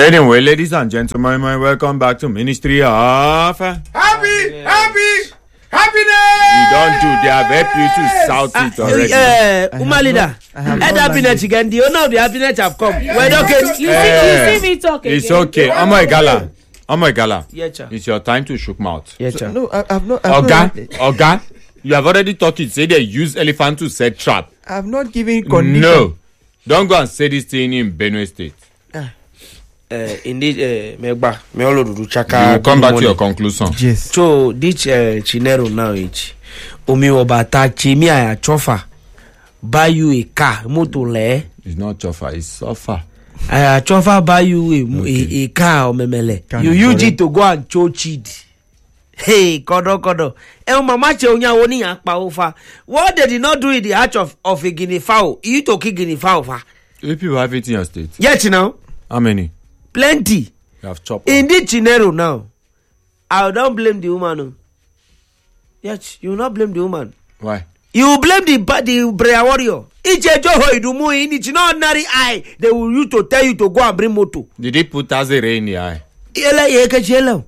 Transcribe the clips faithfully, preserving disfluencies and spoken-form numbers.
Anyway, ladies and gentlemen, welcome back to Ministry of Happy, Happy, Happiness! You don't do that. Help you to shout it already. Uh, Umalida, and happiness again. The owner of the happiness have come. Well, okay. You see, you see me talking. It's okay. Oh my gala. Oh my gala. Yes, sir. It's your time to shook mouth. Yes, sir. So, no, I, I've not. I've Oga, not, Oga, you have already talked. It say they use elephant to set trap. I've not given condition. No, don't go and say this thing in Benue State. Uh, indeed, uh, Megba, me all do chaka. You will come back to your conclusion. Yes. So this uh, Chinero now is Omi Obata Chimi a chofa. Buy you a car, motor le. It's not chofa, it's sofa. I chofa buy you a, Okay. a, a car or memele. Can You I use correct? it to go and choke it. Hey, kodo kodo. Eh, mama che onya woni akpa ofa. What they did not do in the hatch of of a guinea fowl. You to kill guinea fowl fa. If people have it in your state, Yet now, how many? plenty. You have chopped. Indeed, Chinero now. I don't blame the woman. No. Yes, you will not blame the woman. Why? You blame the ba- the prayer warrior. Each joho idumu in it's not ordinary eye. They will use to tell you to go and bring moto. Did they put Azere in the eye? Yela yeke chelo.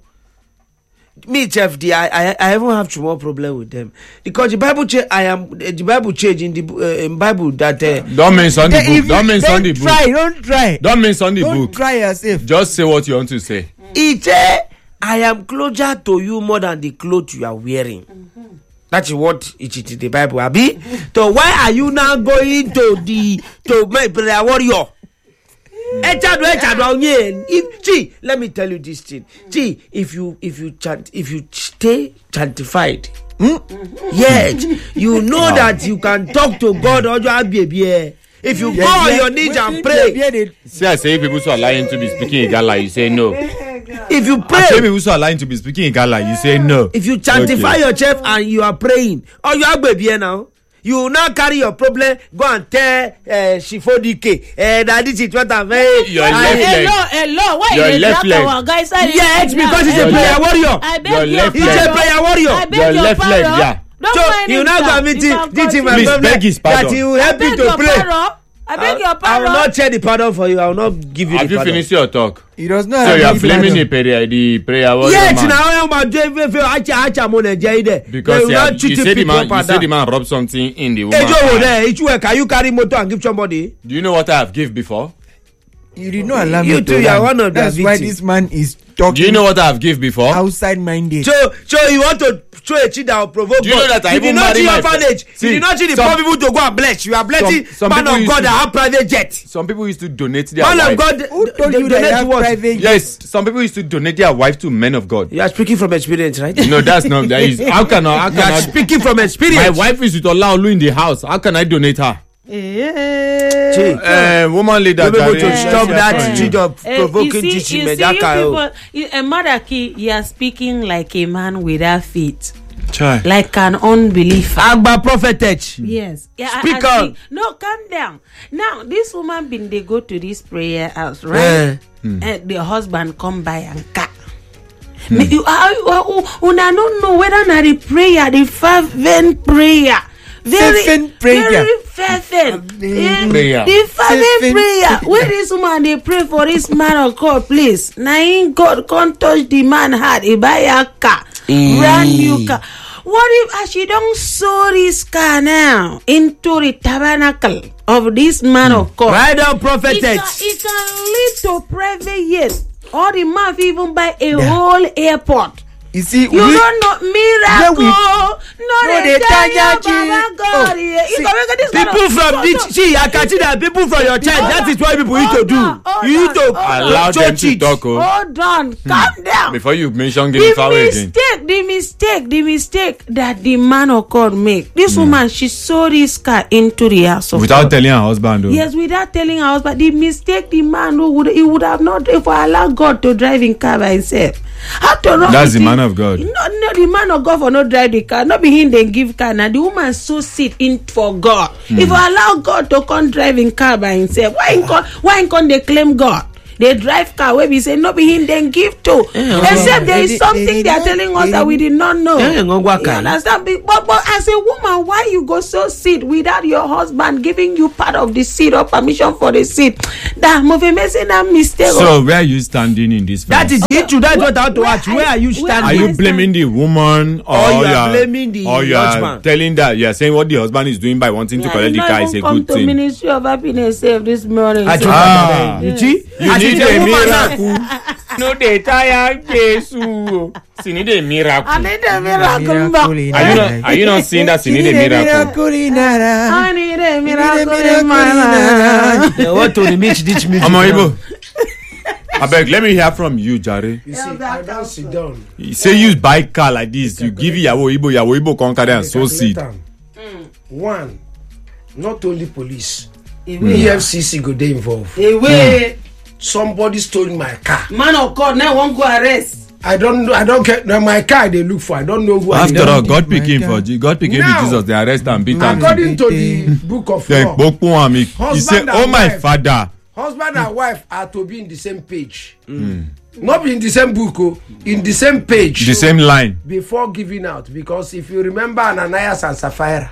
Me Chef D, I I I haven't have too more problem with them because the Bible change. I am the Bible change in the uh, in Bible that uh, Don't mention the Then book. if Don't you- mention the don't try, book. don't try. Don't mention the Don't book. try yourself. Just say what you want to say. it uh, I am closer to you more than the clothes you are wearing. Mm-hmm. That is what it is in the Bible. Abi, so why are you now going to the to my prayer warrior? Echado, echado, yeah. If gee, let me tell you this thing. Gee, if you if you chant if you stay chantified, hmm? Yes, you know that you can talk to God or your baby. If you go on your knees and pray, See, I say people who are lying to be speaking Igala, you say no. if you I say pray, people who are lying to be speaking Igala, you say no. if you chantify Okay. yourself and you are praying, or you are baby now. You will now carry your problem, go and tell uh, Shifodike, uh, that this is what I'm very. Your and- left leg. Hello, hello. Why Your you left drop leg. our guys? Yes, because he's a Your prayer left- warrior. I beg Your your left He's leg. a pardon. prayer I warrior. beg Your your left leg, pardon. yeah. Don't So mind you him, now sir. go meet If him, I'm this is my Please problem, beg his that pardon. he will I help you beg to your pray. pardon. I beg your I will pardon. not share the pardon for you. I will not give you Have the you pardon. finished your talk? He does not So have you are any blaming the pardon. prayer, the prayer warrior Yes, man. now I am a J V F acha acha mo Nigeria there. Because They will you, not have, treat you, say the people man, you up say and the down. man robbed something in the Hey, woman's Joe, eye. there. Each way, can you carry motor and give somebody? Do you know what I have give before? You did not allow You me too, to you are run. one of their That's why victims. this man is talking. Do you know what I have give before? outside minded? So, so you want to show a cheat that will provoke Do you God. know that I you did even not marry see my orphanage. See, You did not see the some- poor people to go and bless. You are blessing Some- some man people of used God to- that have private jet. Some people used to donate their Man wife. of God, Who d- told d- you that you donate have what? private? Yes, some people used to donate their wife to men of God. You are speaking from experience, right? No, that's not. That is. How can I? How You can are I? speaking from experience. My wife is with Olaolu in the house. How can I donate her? Gee, Uh, woman leader. you be able to Jare. stop Yeah, that yeah. street of Eh, provoking you see, this you see, you Medaka. people, you, uh, Madaki, you are speaking like a man without feet, Chai. like an unbeliever. Agba prophetess. Yes. Yeah, I- Speak I on. see- No, calm down. Now, this woman been they go to this prayer house, Eh. right? And the husband come by and cut. Me, you, I, I, una don't know whether na the prayer, the fervent prayer, very, Fervent prayer. very fervent Eh, Prayer. The fervent Fervent prayer. prayer. Where this woman they pray for this man of God, please. Now, in God can't touch the man heart. He buy a car, brand new car. What if as she don't sow this car now into the tabernacle of this man of God? Right on, It can, prophetess. it can lead to private jet. Or the man even buy a whole airport. You see, You we, don't know miracle. we- No, No, they they tell you, tell you, Baba God. oh, yeah. You see, can make this kind People of- from so- this, so- see, I can see that people from your church. That is what people need to Hold do. on, hold You need on, to hold on. Allow them church to it. talk. Oh. Hold on, calm down. Before you mention Guinea The fowl again. mistake, the mistake, the mistake that the man of God make. This woman, she sold this car into the house of Without God. telling her husband. Oh. Yes, without telling her husband. The mistake the man who would he would have not if I allow God to drive in car by himself. How to run That's with the him? man of God. No, no, the man of God for not drive the car. Not be him they give car. Now the woman so sit in for God. If I allow God to come drive in car by himself, why in con, why in con they claim God? they drive car where we say no be him then give to. Yeah. Except there They- is they- something they they are don't- telling us they- that we did not know. Yeah, yeah, go work You out. understand? Be- But, but as a woman, why you go so seed without your husband giving you part of the seed or permission for the seed? That movie making a mistake. So where are you standing in this? That fence? is the issue. That's what I want to Where ask. I- Where are you where standing? Are you I blaming the woman, or, Or you are you are blaming the or you are husband? telling that you are saying what the husband is doing by wanting to Yeah, collect you the not car even is a come good to thing? Ministry of Happiness Save this morning. I so- told Ah. you. You see? You As need it's a woman now. miracle. No, they tire Jesus. You need a miracle. I need a miracle. Miracle in Are you our not? life. Are you not seeing that you You need a miracle? miracle in our life. I need a You need a miracle in miracle my in our life. They want to remix this music. Amo Ibo. I beg, let me hear from you, Jare. You see, I don't sit down. You say you buy car like this, you give Yawo Ibo, Yawo Ibo conquer and so seed. One, not only police, Away. E F C C go dey involved. Away. Somebody stole my car. Man of God, now won't go arrest. I don't know. I don't get na my car they look for. I don't know who. I After dey- all, don't God think pick him my for God. Je- God pick him Now- with Jesus. They arrest and beat him. According to the book of They law, poke him. He he say, Husband "Oh and my wife. father." husband and wife are to be in the same page. Not be in the same book, oh, in the same page. The same line. Before giving out, because if you remember Ananias and Sapphira,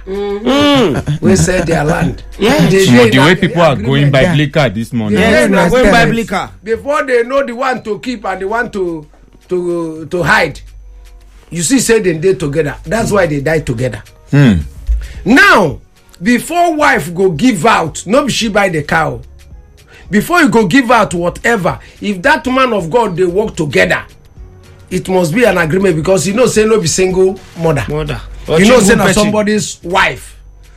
we said their land. Yeah. They You know, dey the way in people are going agreement. by Yeah. Blicker this morning. Yeah. Yes, we are going by understand. Blicker. Before they know the one to keep and the one to to to hide, you see, say they dey together. That's why they die together. Hmm. Now, before wife go give out, no be she buy the cow. Before you go give out whatever, if that man of God they work together, it must be an agreement, because you know say no be single mother. Mother. You know say na somebody's wife.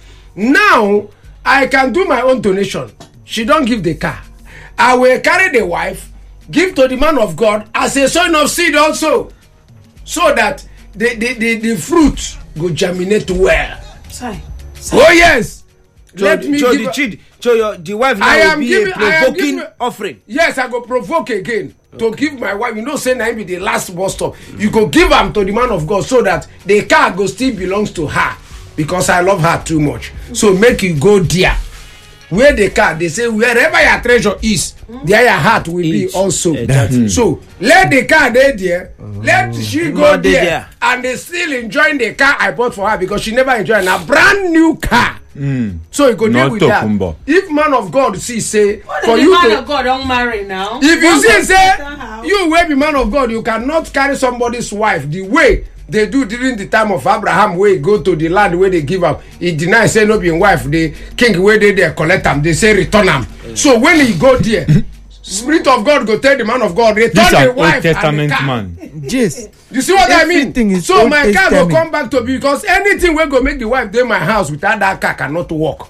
Now I can do my own donation. She don't give the car. I will carry the wife, give to the man of God as a son of seed also, so that the the the, the fruit go germinate well. Sorry. Oh yes. So, Let me so give the a- cheat. So your the wife now I will am be giving- a I am provoking giving- offering. Yes, I go provoke again to give my wife. You know, say na him be the last bus stop. You go give am to the man of God so that the car go still belongs to her, because I love her too much. So make you go there. Where the car, they say wherever your treasure is, there your heart will be Is. also. Exactly. So let the car dey there. Let she go Man dey there, there. and they still enjoying the car I bought for her, because she never enjoyed a brand new car. So you go deal Not with that. Tokumbo. If man of God see say What for if the you man to, of God don't marry now? if you One see person say enter house. you wey be man of God, you cannot carry somebody's wife the way they do during the time of Abraham, wey go to the land wey they give am. He deny say no be him wife. The king wey dey there collect am, they say return am. So when he go there, spirit of God go tell the man of God, return This is the an Old wife and the Testament car. man. Yes. You see what I mean? Everything is So Old my car go Testament. come back to me, because anything wey go make the wife dey my house without that car cannot work.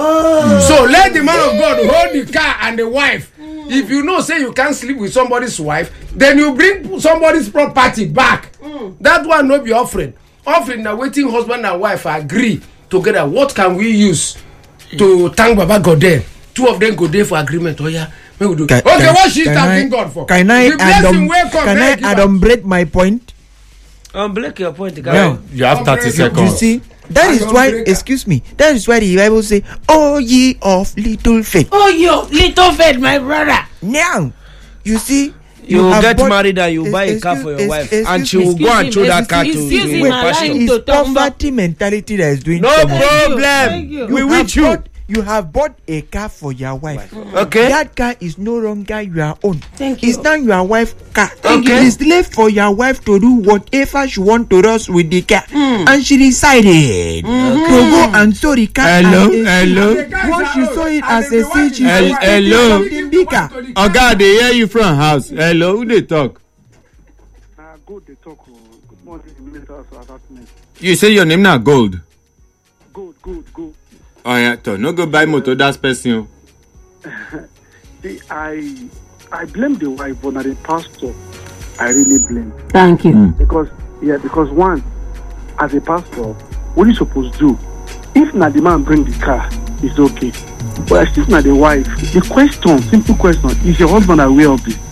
So let the man of God hold the car and the wife. If you know say you can't sleep with somebody's wife, then you bring somebody's property back. That one no be offering. Offering na wetin husband and wife agree together. What can we use to thank Baba God there? Two of them go there for agreement. Oh yeah, make we do. Can- Okay, can- what she can thanking I- God for? Can I The blessing adam, wey come, can I make give am. adumbrate my point? Um, break your point, guy. No. You have thirty You You seconds. see, that is why, Adumbrate. excuse me, that is why the Bible say, "Oh ye of little faith." Oh, you little faith, my brother. Now, you see, You will have get bought- married and you ex- buy a car excuse- for your ex- wife, excuse and she me, will go excuse and him, show that excuse car to him, you excuse in him, passion. allow him It's to turn back. poverty mentality that is doing No some of it. problem. Thank you. We You with have you. bought- You have bought a car for your wife. Okay. That car is no longer your own. Thank It's you. now your wife's car. Okay. It is left for your wife to do whatever she want to do with the car. And she decided to go and sew the car. Hello, as a hello. seed. Once she saw it as a seed, she Hel- started hello. something bigger. Oga, they hear you from house. Hello, who they talk? Uh, good they talk. Oh. Good morning, Minister of Apartment. You say your name na Gold. Good, good, good. Oh yeah, to no go buy motor. That's person. See, I I blame the wife, but not the pastor. I really blame Thank you. because yeah, because one, as a pastor, what you supposed to do? If not the man bring the car, it's okay. But if not the wife, the question, simple question, is your husband aware of it?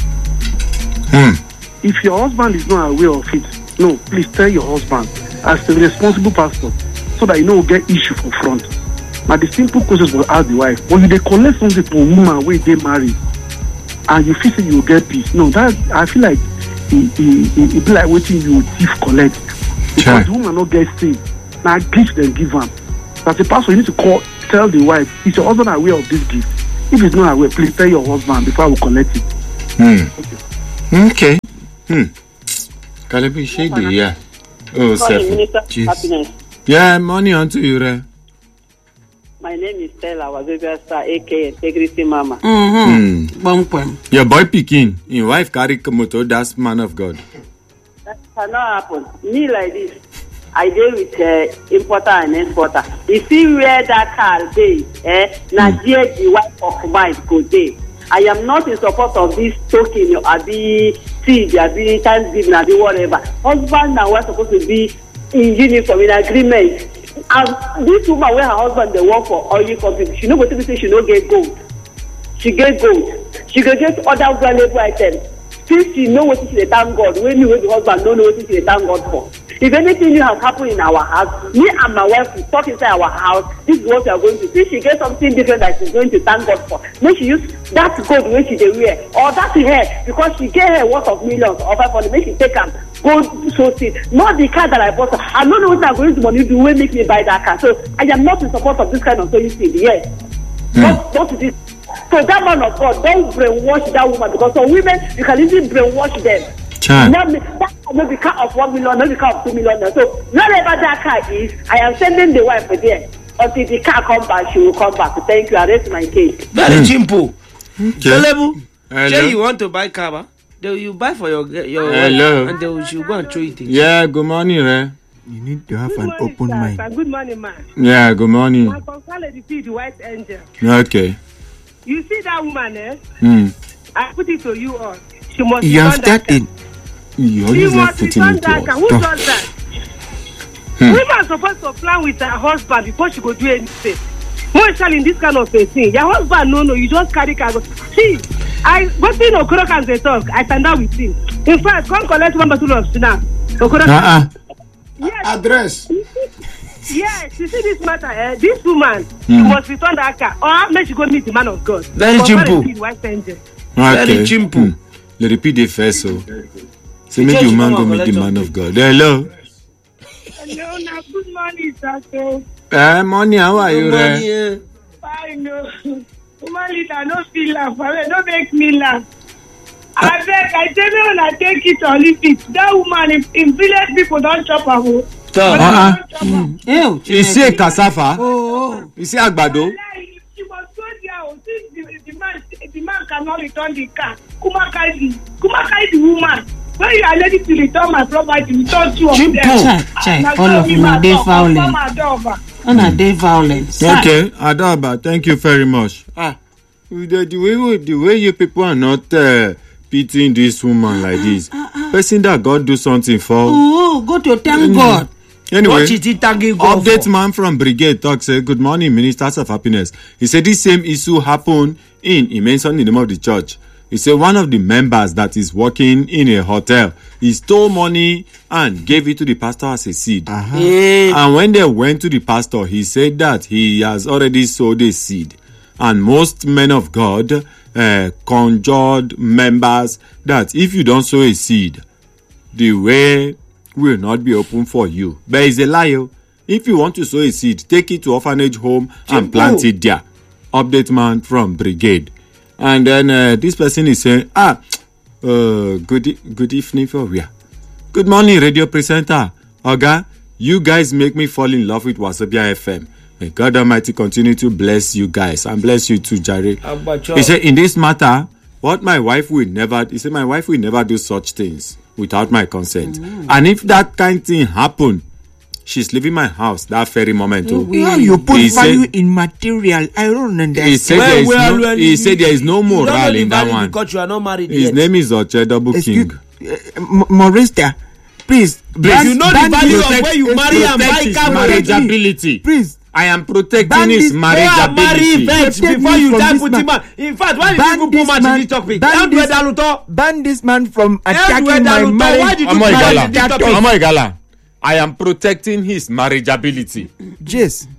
Hmm. If your husband is not aware of it, no, please tell your husband as the responsible pastor, so that you know get issue for front. Now the simple questions will ask the wife. When you they collect something for woman where they marry, and you feel say you get peace. No, that I feel like it it it be like waiting you thief collect because Sure. the woman not get saved. Now gift them give am. As a pastor, you need to call tell the wife, is your husband aware of this gift? If he's not aware, please tell your husband before I will collect it. Hmm. Okay. Hmm. Kalebi shady, yeah. Oh, Seth. Minister Jeez. Happiness. Yeah, money onto you, Re. My name is Stella Wazobia Star, aka Integrity Mama. Hmm. Bum, Your boy picking, your wife carry komoto, that's man of God. That cannot happen. Me like this, I deal with uh, importer and exporter. You see where that car dey, eh? Now there the wife of mine go dey. I am not in support of this token, abi seed, abi Thanksgiving, abi whatever. Husband and wife supposed to be in uniform, in agreement. And this woman where her husband dey work for oil company, she no go tell me say she no get gold. She get gold. She go get other valuable items. Since she know what she dey thank God, when me wey the husband no know what she dey thank God for. If anything new has happened in our house, me and my wife will talk inside our house. This is what we are going to see. She get something different that she's going to thank God for. Make she use that gold when she dey wear or that hair because she get hair worth of millions or five hundred. Make she take am go so see. Not the car that I bought her. I don't know what I'm going to money do when make me buy that car. So I am not in support of this kind of sewing seed. Yes. Not, not this. So that man of God, don't brainwash that woman because some women you can easily brainwash them. Child. Not me, that may be car of one million, maybe car of two million. So wherever that car is, I am sending the wife there until the car come back. She will come back. Thank you. I rest my case. Very simple. Okay. Kelebu, Hello. say you want to buy car, ba? They will you buy for your your Hello. and they will you go and throw it in. Yeah, good morning, Re. You need to have Good an morning, open sir. mind. Sir, good morning, man. Yeah, good morning. I concern Lady P, the white angel. Okay. You see that woman, eh? Hmm. I put it to you all. She must You have return that started. You She always like must putting return it that to car. us. Who Stop. does that? Hmm. Woman supposed to plan with her husband before she go do anything. Most in this kind of a thing. Your husband, no, no, you just carry car. Go. See, I what thing Okoro can say talk. I stand out with him. In fact, come collect one bottle of snap. Okoro. Uh-uh. Yes. Address. Yes, you see this matter, eh? This woman, Hmm. she must return that car or make she go meet the man of God. Very Concern simple. Lady P, the white angel. Okay. Very simple. Hmm. Let repeat the first, so. So You make just your man come go and meet the collect man of something. God. Hello. Hello, now good morning, sir. Eh, money, how are you, Good morning, Re? eh? I know. Woman leader, no feel laugh. I mean, don't make me laugh. I beg, I tell you when I take it or leave it. That woman in, in village people don't chop her. oh. Stop. Uh-uh. Don't chop her. Ew, You see a cassava? Oh, You see agbado? Wallahi, she was so there. oh, Since the, the man, the man cannot return the car. Kuma carry the, Kuma carry the woman. When you are ready to return my property, return two of them. Chai, chai, Now, all of me them my are they dog, violent. confirm my dog. on a day violence. Okay, Adaba, thank you very much. Ah, the, the way the way you people are not uh, pitying this woman like this, person that God do something for. Oh, go to thank God. Anyway, What is he thanking God update for? man from Brigade talk say, good morning, ministers of happiness. He said this same issue happened in, he mentioned the name of the church. He said one of the members that is working in a hotel, he stole money and gave it to the pastor as a seed. Eh, And when they went to the pastor, he said that he has already sowed a seed. And most men of God uh, conjured members that if you don't sow a seed, the way will not be open for you. But it's a lie. oh. If you want to sow a seed, take it to orphanage home and plant it there. Update man from Brigade. And then uh, this person is saying, ah, uh, good, e- good evening for you. Good morning, radio presenter. Oga, you guys make me fall in love with Wasabia F M. May God Almighty continue to bless you guys and bless you too, Jerry. Abacho. He said, in this matter, what my wife will never, he said, my wife will never do such things without my consent. And if that kind thing happen, she's leaving my house that very moment. Oh, Yeah, you put He value said- in material. I don't understand. He said, Well, there is well, no, well, he you- said there is no you don't know moral the in that value one. because you are not married His yet. name is Oche Double Excuse, King. uh, M- Morista, please. You know the value of Protect- where you marry and protect buy his car. marriageability. Please. I am protecting Ban his this- Go and marry marriageability. first Protect before me you from die this put man. him out. In fact, why did Ban you this put much in man- this topic? ban Help this- with Daluto. Ban this man from attacking with my Daluto. Why marriage. did you Omo put much Igala. in this topic? Omo Igala. I am protecting his marriageability. Jace,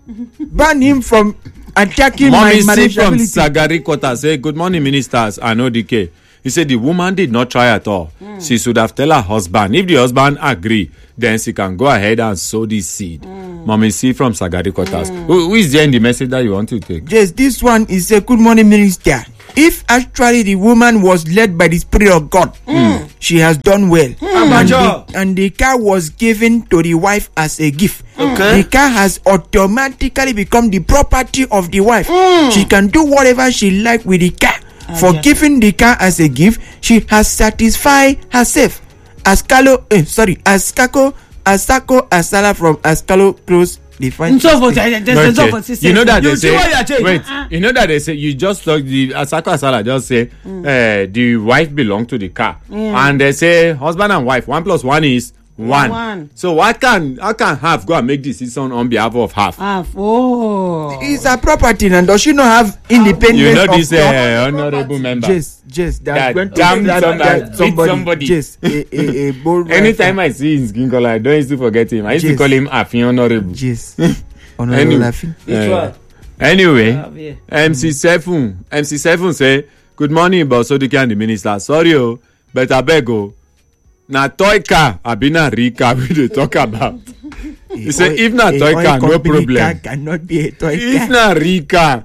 ban him from attacking Mommy my C from marriageability. Sagari Quarter say, good morning, ministers. I know D K. He said the woman did not try at all. Mm. She should have tell her husband. If the husband agree, then she can go ahead and sow this seed. Mm. Mommy C from Sagari Quarters. Mm. Who, who is there in the message that you want to take? Yes, this one is a good morning, minister. If actually the woman was led by the Spirit of God, mm. she has done well. Mm. And, the, and the car was given to the wife as a gift. Okay. The car has automatically become the property of the wife. Mm. She can do whatever she like with the car. For okay. giving the car as a gift, she has satisfied herself. Ascalo, eh, sorry, Ascako, Asako, Asala from Ascalo close the fine. So for okay. You know that they say, wait, you know that they say, you just talk, the Asako Asala just say, mm. uh, the wife belongs to the car. Mm. And they say, husband and wife, one plus one is One. one. So why can how can half go and make decision on behalf of half? Half. Oh. It's a property, and does she not have independence? You know this uh, honourable member. Yes, yes. That, that damn that, somebody. That somebody. somebody. Yes. A, a, a bold Anytime I see his skin color, I don't used to forget him. I used yes. to call him Afin Honourable. Yes. Honourable anyway, Afin. Uh, anyway, uh, yeah. M C seven, M C seven say, good morning, Boss Odike and the minister. Sorry, oh, but I beg oh. Na toy car, abi na real car we dey talk about. He say if na toy car, no problem. Car cannot be a toy car. If na real car,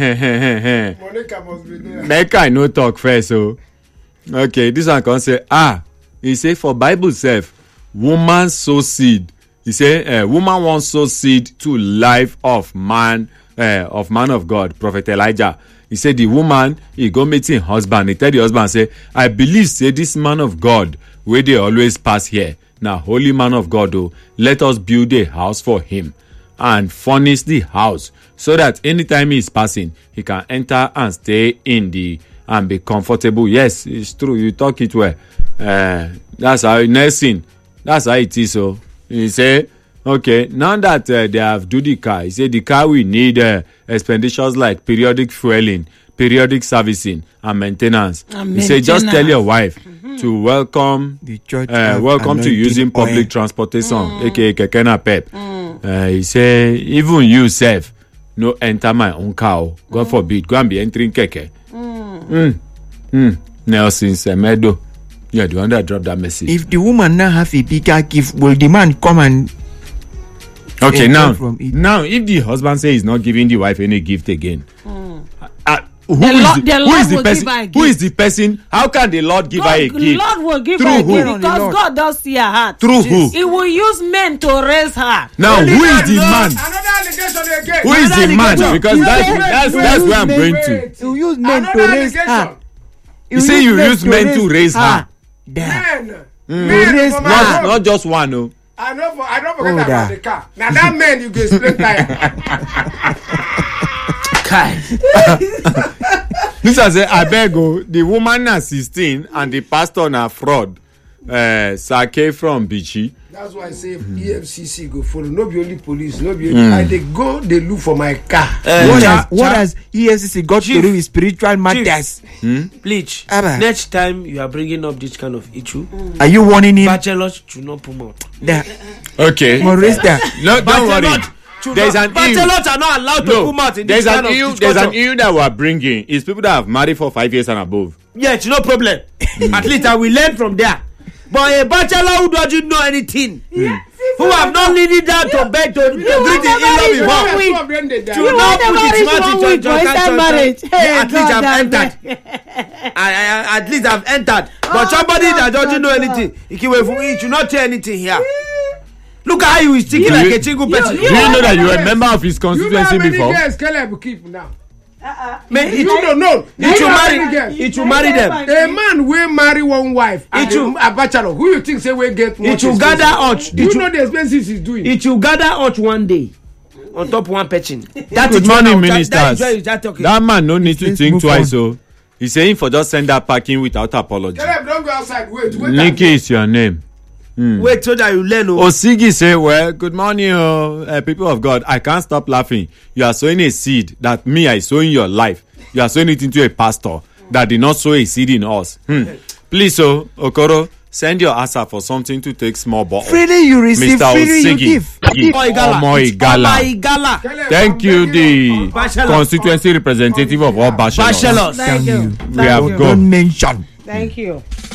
Monica must be there. Make I no talk first, so okay. This one can say ah. He say for Bible self, woman sow seed. He say uh, woman wants sow seed to life of man, uh, of man of God, Prophet Elijah. He said the woman he go meet him husband. He tell the husband say, I believe say this man of God where they always pass here. Now holy man of God, oh, let us build a house for him and furnish the house so that anytime he is passing, he can enter and stay in the and be comfortable. Yes, it's true. You talk it well. Uh, that's how nursing. That's how it is. So he say, okay, now that uh, they have do the car, he said the car will need uh, expenditures like periodic fueling, periodic servicing, and maintenance. And he said just tell your wife mm-hmm. to welcome the church, uh, welcome to using public oil. transportation, mm. aka Keke Napep. Mm. Uh, he say even you self no enter my own car. God mm. forbid, go and be entering Keke. Mm. Mm. Mm. Nelson Semedo. Yeah, the one that dropped that message. If the woman now have a bigger gift, will the man come and okay now now if the husband say he's not giving the wife any gift again, mm. uh, who, the is Lord, the, the who Lord is the will person give her a gift. Who is the person? How can the Lord give God, her a gift? The Lord will give Through her a who? gift because God does see her heart. Through who? He will use men to raise her. Now Only who is the no, man? Another allegation again. Who is Another the man? allegation. Because You that's wait, that's wait, that's wait, where I'm wait, going wait. to. You use men Another to raise allegation. her. You say you use men to raise her. Men. Mm. Men raise for my Not, home. not just one, no. I don't, I don't forget Oh, about that. the car. Now that man you go explain tire. Kai. This I say I beg oh, the woman na sixteen and the pastor na fraud. Uh, Sake from Bichi. That's why I say if E F C C go follow. No be only police. No be only. Mm. I they go. They look for my car. Uh, What cha- has what cha- has E F C C got Chief. to do with spiritual matters? Hmm? Bleach. Abba. Next time you are bringing up this kind of issue, Are you warning him? bachelors should not come out. That Okay. Morista. No, don't worry. Bachelors should There's not- an bachelors are not allowed to No, come out in there's this an kind issue. of There's an discussion. issue that we're bringing is people that have married for five years and above. Yes, no problem. At least I will learn from there. But a bachelor who doesn't know anything, Yeah, who have not needed that to beg to, to greet the whatever in-law is before, wrong Two with- of them they die. to You not whatever put is his mouth wrong into with your inside marriage. Hey, at least God, I've I entered. I, I, at least I've entered. But somebody God, that doesn't know God, anything, he can wait for me. He should not tell anything here. Look at how you is thinking You- like a single person. Do you know that you were a member of his You know how constituency many before? girls Caleb keep now? Man, it, You don't know. it You should know how marry. many girls? It should marry them. A man will marry one wife and It should- a, a bachelor. Who you think say we get more? It should gather out. Do It you know should, the expenses he's doing? it should gather out one day on top one patching. That Good is morning, when I- ministers. That is why you start talking. That man no need to Let's think move twice. on. So he's saying for just send that packing without apology. Caleb, don't go outside. Wait, wait. Nikki is your name. Wait so that you learn. Oh. Osigi say, well, good morning, oh, uh, people of God. I can't stop laughing. You are sowing a seed that me, I sow in your life. You are sowing it into a pastor that did not sow a seed in us. Hmm. Please, oh, Okoro, Send your answer for something to take small ball. Freely you receive, Mister freely you Osigi. give. Omo Igala. Omo It's Igala. Omo Igala. Thank you, the Bachelor. constituency representative of all bachelors. Bachelors. Thank you. We have Don't gone. mention. Thank you.